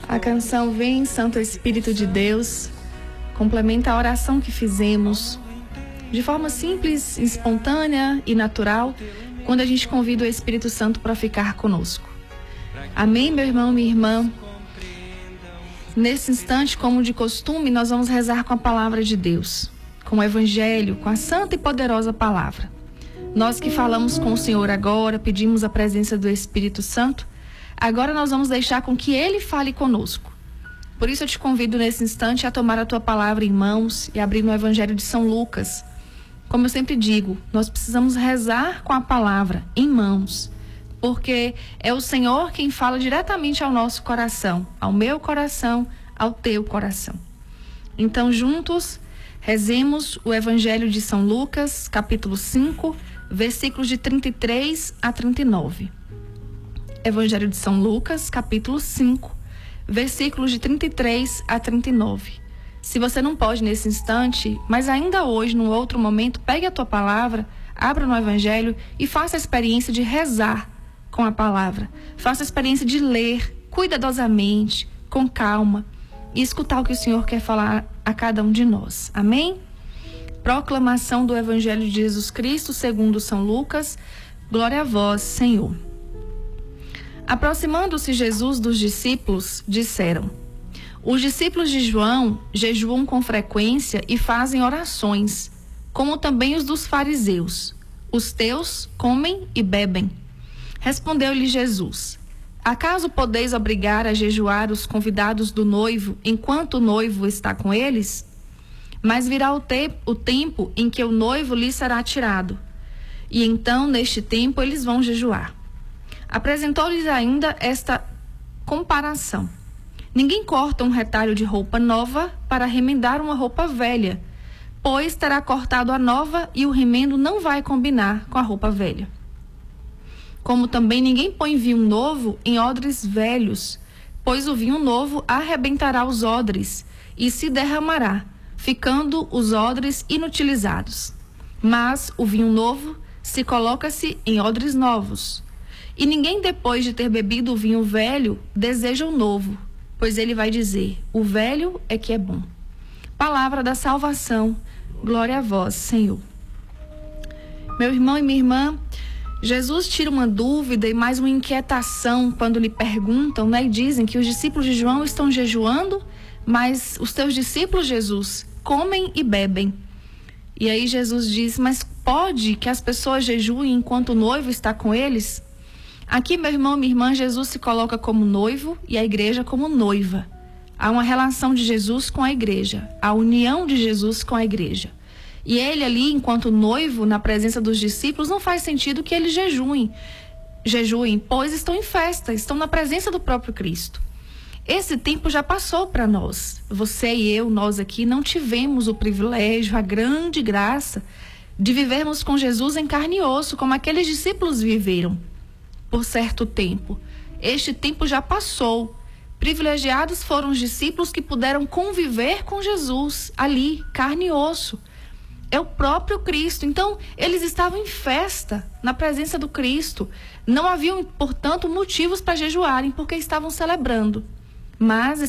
A canção Vem, Santo Espírito de Deus complementa a oração que fizemos de forma simples, espontânea e natural quando a gente convida o Espírito Santo para ficar conosco. Amém, meu irmão, minha irmã? Nesse instante, como de costume, nós vamos rezar com a palavra de Deus, com o Evangelho, com a santa e poderosa palavra. Nós que falamos com o Senhor agora, pedimos a presença do Espírito Santo, agora nós vamos deixar com que Ele fale conosco. Por isso eu te convido nesse instante a tomar a tua palavra em mãos e abrir no Evangelho de São Lucas. Como eu sempre digo, nós precisamos rezar com a palavra em mãos, porque é o Senhor quem fala diretamente ao nosso coração, ao meu coração, ao teu coração. Então, juntos, rezemos o Evangelho de São Lucas, capítulo 5, versículos de 33 a 39. Evangelho de São Lucas, capítulo 5, versículos de 33 a 39. Se você não pode nesse instante, mas ainda hoje, num outro momento, pegue a tua palavra, abra no Evangelho e faça a experiência de rezar com a palavra. Faça a experiência de ler cuidadosamente, com calma, e escutar o que o Senhor quer falar a cada um de nós. Amém? Proclamação do Evangelho de Jesus Cristo segundo São Lucas. Glória a vós, Senhor. Aproximando-se Jesus dos discípulos, disseram: os discípulos de João jejuam com frequência e fazem orações, como também os dos fariseus. Os teus comem e bebem. Respondeu-lhe Jesus: acaso podeis obrigar a jejuar os convidados do noivo enquanto o noivo está com eles? Mas virá o tempo em que o noivo lhes será tirado, e então neste tempo eles vão jejuar. Apresentou-lhes ainda esta comparação: ninguém corta um retalho de roupa nova para remendar uma roupa velha, pois terá cortado a nova e o remendo não vai combinar com a roupa velha. Como também ninguém põe vinho novo em odres velhos, pois o vinho novo arrebentará os odres e se derramará, ficando os odres inutilizados. Mas o vinho novo se coloca-se em odres novos. E ninguém, depois de ter bebido o vinho velho, deseja o novo, pois ele vai dizer: o velho é que é bom. Palavra da salvação. Glória a vós, Senhor. Meu irmão e minha irmã, Jesus tira uma dúvida e mais uma inquietação quando lhe perguntam, e dizem que os discípulos de João estão jejuando, mas os teus discípulos, Jesus, comem e bebem. E aí Jesus diz: mas pode que as pessoas jejuem enquanto o noivo está com eles? Aqui, meu irmão, minha irmã, Jesus se coloca como noivo e a igreja como noiva. Há uma relação de Jesus com a igreja, a união de Jesus com a igreja. E ele ali, enquanto noivo, na presença dos discípulos, não faz sentido que eles jejuem, pois estão em festa, estão na presença do próprio Cristo. Esse tempo já passou para nós. Você e eu, nós aqui, não tivemos o privilégio, a grande graça de vivermos com Jesus em carne e osso, como aqueles discípulos viveram por certo tempo. Este tempo já passou. Privilegiados foram os discípulos que puderam conviver com Jesus ali, carne e osso. É o próprio Cristo. Então, eles estavam em festa, na presença do Cristo. Não haviam, portanto, motivos para jejuarem, porque estavam celebrando. Mas